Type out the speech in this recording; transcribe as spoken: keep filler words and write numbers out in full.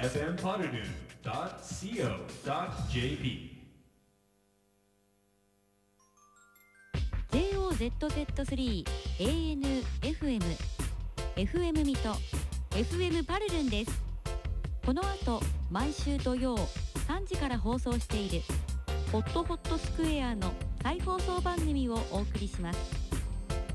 エフエム パルルン ドット シーオー ドット ジェーピジェイオーゼットゼットスリー エーエヌ エフエム エフエム 水戸 エフエム パルルンです。この後毎週土曜さんじから放送しているホットホットスクエアの再放送番組をお送りします。